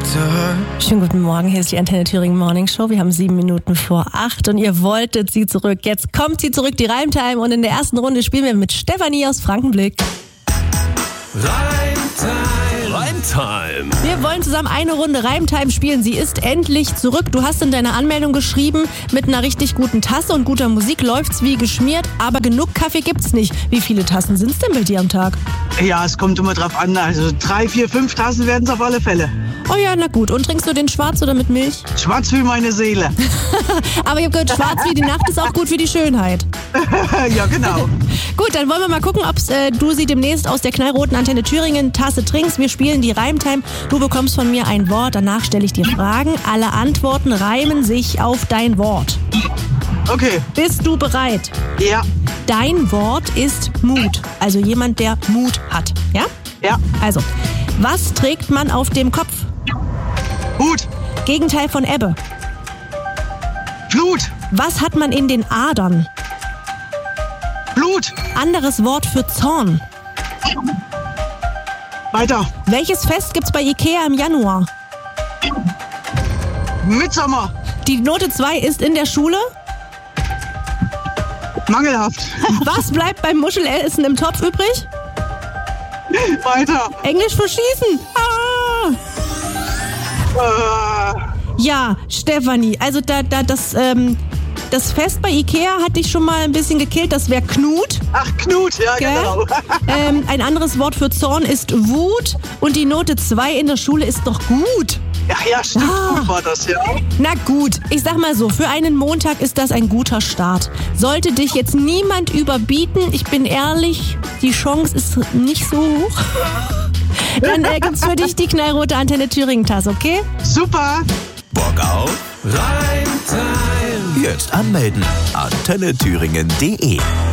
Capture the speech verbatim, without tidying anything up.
Schönen guten Morgen, hier ist die Antenne Thüringen Morning Show. Wir haben sieben Minuten vor acht und ihr wolltet sie zurück. Jetzt kommt sie zurück, die Reimtime. Und in der ersten Runde spielen wir mit Stefanie aus Frankenblick. Reimtime. Reimtime. Wir wollen zusammen eine Runde Reimtime spielen. Sie ist endlich zurück. Du hast in deiner Anmeldung geschrieben, mit einer richtig guten Tasse und guter Musik läuft's wie geschmiert, aber genug Kaffee gibt's nicht. Wie viele Tassen sind's denn bei dir am Tag? Ja, es kommt immer drauf an. Also drei, vier, fünf Tassen werden es auf alle Fälle. Oh ja, na gut. Und trinkst du den schwarz oder mit Milch? Schwarz wie meine Seele. Aber ich habe gehört, schwarz wie die Nacht ist auch gut für die Schönheit. Ja, genau. Gut, dann wollen wir mal gucken, ob äh, du sie demnächst aus der knallroten Antenne Thüringen Tasse trinkst. Wir spielen die Reimtime. Du bekommst von mir ein Wort, danach stelle ich dir Fragen. Alle Antworten reimen sich auf dein Wort. Okay. Bist du bereit? Ja. Dein Wort ist Mut. Also jemand, der Mut hat. Ja? Ja. Also, was trägt man auf dem Kopf? Hut. Gegenteil von Ebbe. Flut. Was hat man in den Adern? Blut. Anderes Wort für Zorn. Weiter. Welches Fest gibt's bei Ikea im Januar? Mitsommer. Die Note zwei ist in der Schule. Mangelhaft. Was bleibt beim Muschelessen im Topf übrig? Weiter. Englisch für Schießen. Ah! Äh, Ja, Stefanie, also da, da, das, ähm, das Fest bei Ikea hat dich schon mal ein bisschen gekillt. Das wäre Knut. ach, Knut. Ja, Gell? genau. Ähm, ein anderes Wort für Zorn ist Wut. Und die Note zwei in der Schule ist doch gut. Ja, ja, stimmt. Ah. Gut war das, ja. Na gut, ich sag mal so, für einen Montag ist das ein guter Start. Sollte dich jetzt niemand überbieten, ich bin ehrlich, die Chance ist nicht so hoch. Dann äh, gibt's für dich die knallrote Antenne Thüringen-Tasse, okay? Super. Bock auf Reimtime. Jetzt anmelden. antenne thüringen punkt de